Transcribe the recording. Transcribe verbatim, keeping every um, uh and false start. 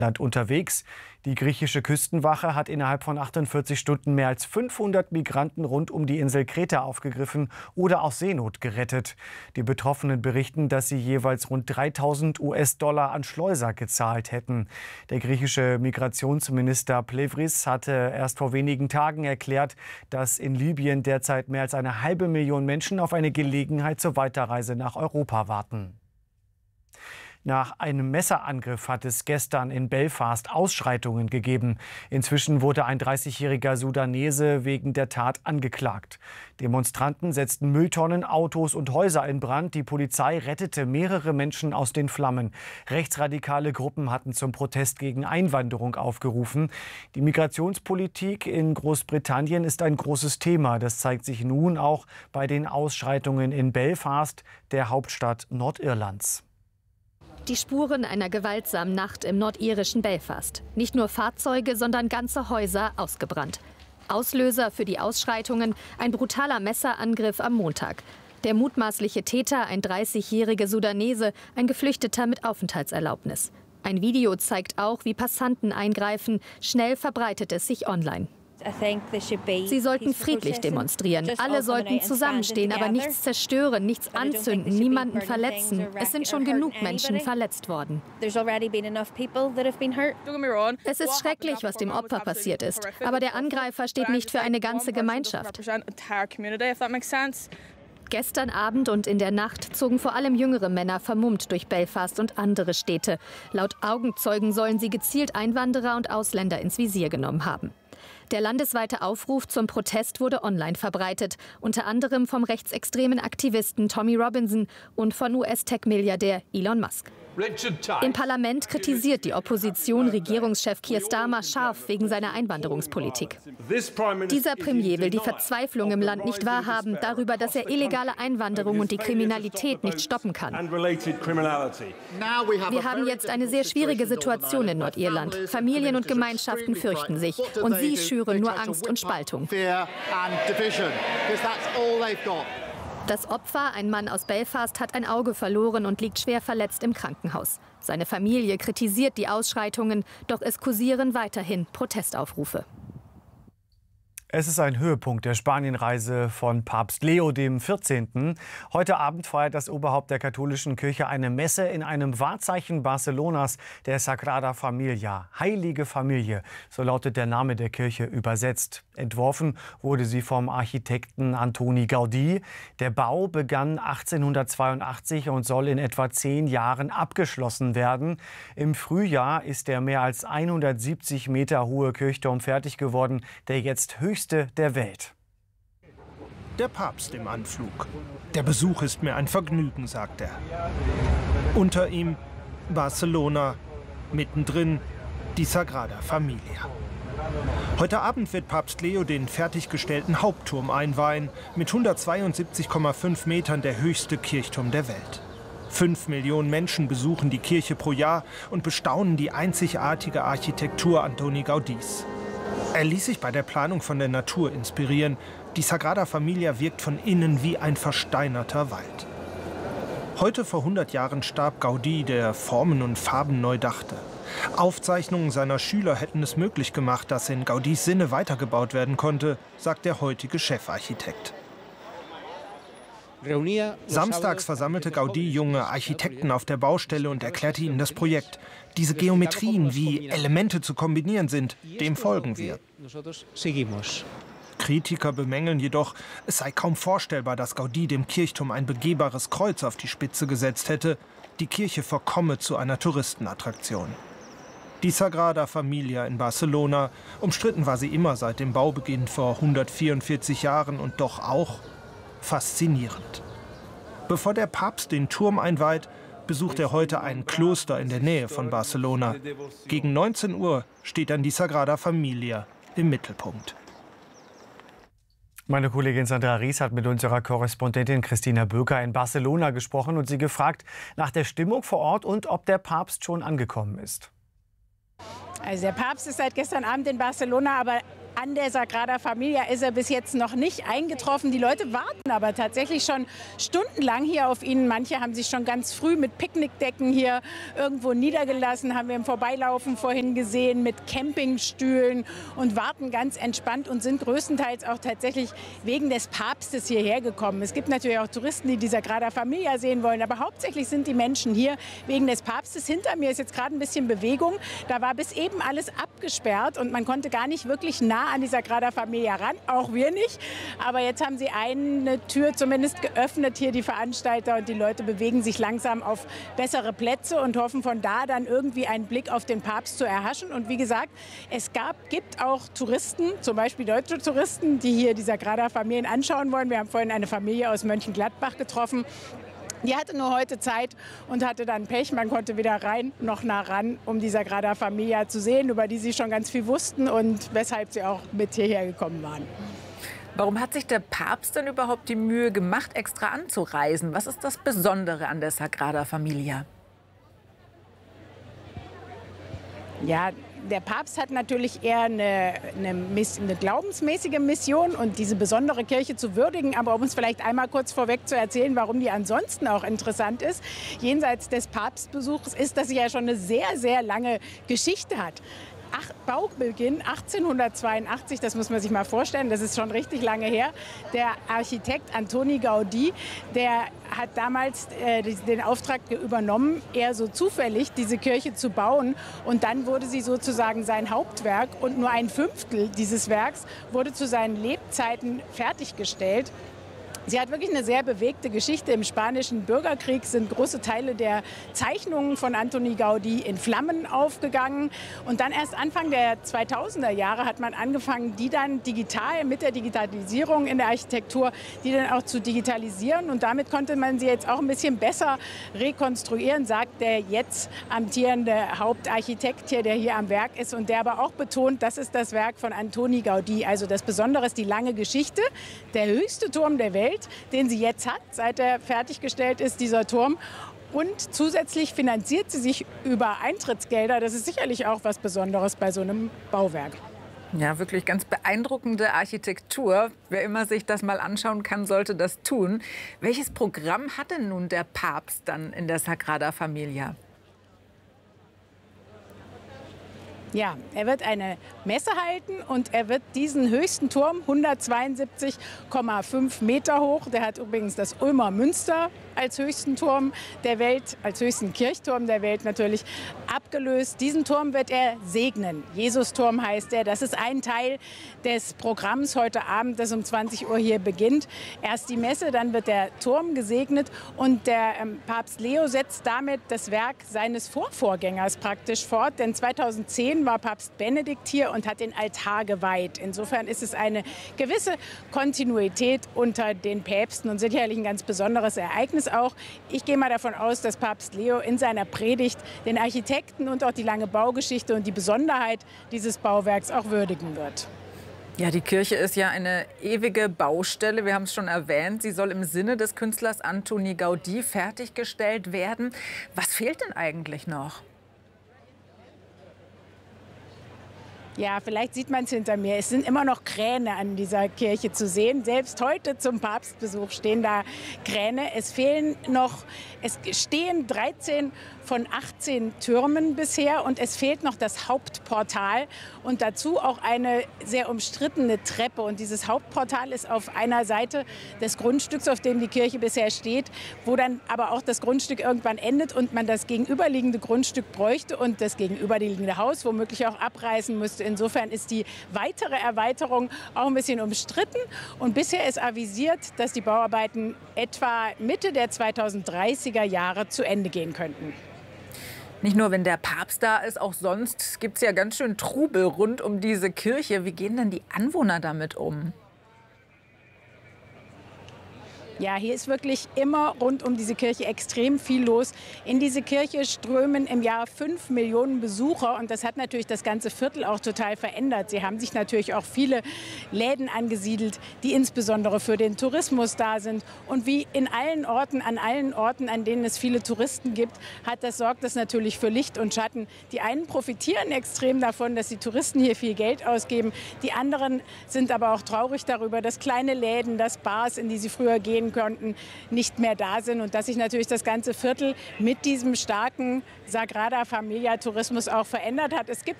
unterwegs. Die griechische Küstenwache hat innerhalb von achtundvierzig Stunden mehr als fünfhundert Migranten rund um die Insel Kreta aufgegriffen oder aus Seenot gerettet. Die Betroffenen berichten, dass sie jeweils rund dreitausend US-Dollar an Schleuser gezahlt hätten. Der griechische Migrationsminister Plevris hatte erst vor wenigen Tagen erklärt, dass in Libyen derzeit mehr als eine halbe Million Menschen auf eine Gelegenheit zur Weiterreise nach Europa warten. Nach einem Messerangriff hat es gestern in Belfast Ausschreitungen gegeben. Inzwischen wurde ein dreißigjähriger Sudanese wegen der Tat angeklagt. Demonstranten setzten Mülltonnen, Autos und Häuser in Brand. Die Polizei rettete mehrere Menschen aus den Flammen. Rechtsradikale Gruppen hatten zum Protest gegen Einwanderung aufgerufen. Die Migrationspolitik in Großbritannien ist ein großes Thema. Das zeigt sich nun auch bei den Ausschreitungen in Belfast, der Hauptstadt Nordirlands. Die Spuren einer gewaltsamen Nacht im nordirischen Belfast. Nicht nur Fahrzeuge, sondern ganze Häuser ausgebrannt. Auslöser für die Ausschreitungen ein brutaler Messerangriff am Montag. Der mutmaßliche Täter, ein dreißigjähriger Sudanese, ein Geflüchteter mit Aufenthaltserlaubnis. Ein Video zeigt auch, wie Passanten eingreifen. Schnell verbreitet es sich online. Sie sollten friedlich demonstrieren. Alle sollten zusammenstehen, aber nichts zerstören, nichts anzünden, niemanden verletzen. Es sind schon genug Menschen verletzt worden. Es ist schrecklich, was dem Opfer passiert ist. Aber der Angreifer steht nicht für eine ganze Gemeinschaft. Gestern Abend und in der Nacht zogen vor allem jüngere Männer vermummt durch Belfast und andere Städte. Laut Augenzeugen sollen sie gezielt Einwanderer und Ausländer ins Visier genommen haben. Der landesweite Aufruf zum Protest wurde online verbreitet, unter anderem vom rechtsextremen Aktivisten Tommy Robinson und von U S-Tech-Milliardär Elon Musk. Im Parlament kritisiert die Opposition Regierungschef Keir Starmer scharf wegen seiner Einwanderungspolitik. Dieser Premier will die Verzweiflung im Land nicht wahrhaben, darüber, dass er illegale Einwanderung und die Kriminalität nicht stoppen kann. Wir haben jetzt eine sehr schwierige Situation in Nordirland. Familien und Gemeinschaften fürchten sich und sie schüren nur Angst und Spaltung. Das Opfer, ein Mann aus Belfast, hat ein Auge verloren und liegt schwer verletzt im Krankenhaus. Seine Familie kritisiert die Ausschreitungen, doch es kursieren weiterhin Protestaufrufe. Es ist ein Höhepunkt der Spanienreise von Papst Leo der vierzehnten. Heute Abend feiert das Oberhaupt der katholischen Kirche eine Messe in einem Wahrzeichen Barcelonas, der Sagrada Familia, Heilige Familie. So lautet der Name der Kirche übersetzt. Entworfen wurde sie vom Architekten Antoni Gaudí. Der Bau begann achtzehnhundertzweiundachtzig und soll in etwa zehn Jahren abgeschlossen werden. Im Frühjahr ist der mehr als hundertsiebzig Meter hohe Kirchturm fertig geworden, der jetzt höchst der Welt. Der Papst im Anflug. Der Besuch ist mir ein Vergnügen, sagt er. Unter ihm Barcelona, mittendrin die Sagrada Familia. Heute Abend wird Papst Leo den fertiggestellten Hauptturm einweihen, mit hundertzweiundsiebzig Komma fünf Metern der höchste Kirchturm der Welt. Fünf Millionen Menschen besuchen die Kirche pro Jahr und bestaunen die einzigartige Architektur Antoni Gaudís. Er ließ sich bei der Planung von der Natur inspirieren. Die Sagrada Familia wirkt von innen wie ein versteinerter Wald. Heute vor hundert Jahren starb Gaudí, der Formen und Farben neu dachte. Aufzeichnungen seiner Schüler hätten es möglich gemacht, dass in Gaudís Sinne weitergebaut werden konnte, sagt der heutige Chefarchitekt. Samstags versammelte Gaudí junge Architekten auf der Baustelle und erklärte ihnen das Projekt. Diese Geometrien, wie Elemente zu kombinieren sind, dem folgen wir. Kritiker bemängeln jedoch, es sei kaum vorstellbar, dass Gaudí dem Kirchturm ein begehbares Kreuz auf die Spitze gesetzt hätte. Die Kirche verkomme zu einer Touristenattraktion. Die Sagrada Familia in Barcelona, umstritten war sie immer seit dem Baubeginn vor hundertvierundvierzig Jahren und doch auch faszinierend. Bevor der Papst den Turm einweiht, besucht er heute ein Kloster in der Nähe von Barcelona. Gegen neunzehn Uhr steht dann die Sagrada Familia im Mittelpunkt. Meine Kollegin Sandra Ries hat mit unserer Korrespondentin Christina Böker in Barcelona gesprochen und sie gefragt nach der Stimmung vor Ort und ob der Papst schon angekommen ist. Also der Papst ist seit gestern Abend in Barcelona, aber An der Sagrada Familia ist er bis jetzt noch nicht eingetroffen. Die Leute warten aber tatsächlich schon stundenlang hier auf ihn. Manche haben sich schon ganz früh mit Picknickdecken hier irgendwo niedergelassen, haben wir im Vorbeilaufen vorhin gesehen, mit Campingstühlen und warten ganz entspannt und sind größtenteils auch tatsächlich wegen des Papstes hierher gekommen. Es gibt natürlich auch Touristen, die die Sagrada Familia sehen wollen, aber hauptsächlich sind die Menschen hier wegen des Papstes. Hinter mir ist jetzt gerade ein bisschen Bewegung. Da war bis eben alles abgesperrt und man konnte gar nicht wirklich nah an die Sagrada Familia ran, auch wir nicht. Aber jetzt haben sie eine Tür zumindest geöffnet, hier die Veranstalter, und die Leute bewegen sich langsam auf bessere Plätze und hoffen von da dann irgendwie einen Blick auf den Papst zu erhaschen. Und wie gesagt, es gab, gibt auch Touristen, zum Beispiel deutsche Touristen, die hier die Sagrada Familien anschauen wollen. Wir haben vorhin eine Familie aus Mönchengladbach getroffen. Die hatte nur heute Zeit und hatte dann Pech. Man konnte weder rein noch nah ran, um die Sagrada Familia zu sehen, über die sie schon ganz viel wussten und weshalb sie auch mit hierher gekommen waren. Warum hat sich der Papst denn überhaupt die Mühe gemacht, extra anzureisen? Was ist das Besondere an der Sagrada Familia? Ja, der Papst hat natürlich eher eine, eine, eine glaubensmäßige Mission und diese besondere Kirche zu würdigen. Aber um uns vielleicht einmal kurz vorweg zu erzählen, warum die ansonsten auch interessant ist, jenseits des Papstbesuchs, ist, dass sie ja schon eine sehr, sehr lange Geschichte hat. Ach, Baubeginn achtzehnhundertzweiundachtzig, das muss man sich mal vorstellen, das ist schon richtig lange her. Der Architekt Antoni Gaudí, der hat damals äh, den Auftrag übernommen, eher so zufällig diese Kirche zu bauen. Und dann wurde sie sozusagen sein Hauptwerk und nur ein Fünftel dieses Werks wurde zu seinen Lebzeiten fertiggestellt. Sie hat wirklich eine sehr bewegte Geschichte. Im Spanischen Bürgerkrieg sind große Teile der Zeichnungen von Antoni Gaudí in Flammen aufgegangen. Und dann erst Anfang der zweitausender Jahre hat man angefangen, die dann digital, mit der Digitalisierung in der Architektur, die dann auch zu digitalisieren. Und damit konnte man sie jetzt auch ein bisschen besser rekonstruieren, sagt der jetzt amtierende Hauptarchitekt hier, der hier am Werk ist und der aber auch betont, das ist das Werk von Antoni Gaudí. Also das Besondere ist die lange Geschichte, der höchste Turm der Welt, den sie jetzt hat, seit er fertiggestellt ist, dieser Turm. Und zusätzlich finanziert sie sich über Eintrittsgelder. Das ist sicherlich auch was Besonderes bei so einem Bauwerk. Ja, wirklich ganz beeindruckende Architektur. Wer immer sich das mal anschauen kann, sollte das tun. Welches Programm hat denn nun der Papst dann in der Sagrada Familia? Ja, er wird eine Messe halten und er wird diesen höchsten Turm, hundertzweiundsiebzig Komma fünf Meter hoch, der hat übrigens das Ulmer Münster als höchsten Turm der Welt, als höchsten Kirchturm der Welt natürlich, abgelöst. Diesen Turm wird er segnen. Jesusturm heißt er. Das ist ein Teil des Programms heute Abend, das um zwanzig Uhr hier beginnt. Erst die Messe, dann wird der Turm gesegnet und der ähm, Papst Leo setzt damit das Werk seines Vorvorgängers praktisch fort. Denn zweitausendzehn war Papst Benedikt hier und hat den Altar geweiht. Insofern ist es eine gewisse Kontinuität unter den Päpsten und sicherlich ein ganz besonderes Ereignis auch. Ich gehe mal davon aus, dass Papst Leo in seiner Predigt den Architekten und auch die lange Baugeschichte und die Besonderheit dieses Bauwerks auch würdigen wird. Ja, die Kirche ist ja eine ewige Baustelle. Wir haben es schon erwähnt. Sie soll im Sinne des Künstlers Antoni Gaudí fertiggestellt werden. Was fehlt denn eigentlich noch? Ja, vielleicht sieht man es hinter mir. Es sind immer noch Kräne an dieser Kirche zu sehen. Selbst heute zum Papstbesuch stehen da Kräne. Es fehlen noch, es stehen dreizehn von achtzehn Türmen bisher und es fehlt noch das Hauptportal und dazu auch eine sehr umstrittene Treppe. Und dieses Hauptportal ist auf einer Seite des Grundstücks, auf dem die Kirche bisher steht, wo dann aber auch das Grundstück irgendwann endet und man das gegenüberliegende Grundstück bräuchte und das gegenüberliegende Haus womöglich auch abreißen müsste. Insofern ist die weitere Erweiterung auch ein bisschen umstritten. Und bisher ist avisiert, dass die Bauarbeiten etwa Mitte der zweitausenddreißiger Jahre zu Ende gehen könnten. Nicht nur, wenn der Papst da ist, auch sonst gibt es ja ganz schön Trubel rund um diese Kirche. Wie gehen denn die Anwohner damit um? Ja, hier ist wirklich immer rund um diese Kirche extrem viel los. In diese Kirche strömen im Jahr fünf Millionen Besucher und das hat natürlich das ganze Viertel auch total verändert. Sie haben sich natürlich auch viele Läden angesiedelt, die insbesondere für den Tourismus da sind. Und wie in allen Orten, an allen Orten, an denen es viele Touristen gibt, hat das, sorgt das natürlich für Licht und Schatten. Die einen profitieren extrem davon, dass die Touristen hier viel Geld ausgeben. Die anderen sind aber auch traurig darüber, dass kleine Läden, dass Bars, in die sie früher gehen konnten, nicht mehr da sind und dass sich natürlich das ganze Viertel mit diesem starken Sagrada Familia Tourismus auch verändert hat. Es gibt